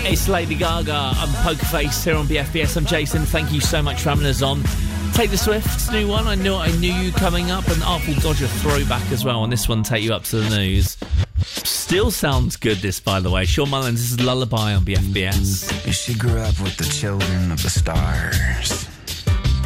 It's Lady Gaga. I'm Poker Face here on BFBS. I'm Jason. Thank you so much for having us on. Taylor Swift's new one. I knew you coming up. An Artful Dodger throwback as well. On this one, Take You Up to the News. Still sounds good, this, by the way. Shawn Mullins, this is Lullaby on BFBS. She grew up with the children of the stars.